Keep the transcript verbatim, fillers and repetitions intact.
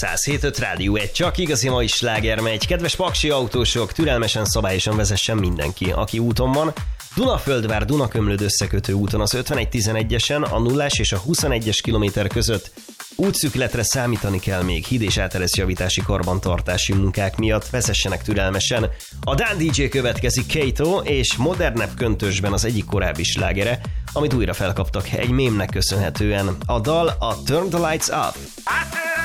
száz hét öt Rádió egy, csak igazi mai sláger megy. Kedves paksi autósok, türelmesen, szabályosan vezessen mindenki, aki úton van. Dunaföldvár Dunakömlőd összekötő úton az ötvenegy tizenegyesen a nullás és a huszonegyes kilométer között útszükletre számítani kell még híd és áttereszjavítási karbantartási munkák miatt, vezessenek türelmesen. A Dán dé dzsé következik, Kato, és modernebb köntösben az egyik korábbi slágere, amit újra felkaptak egy mémnek köszönhetően. A dal a Turn the Lights Up.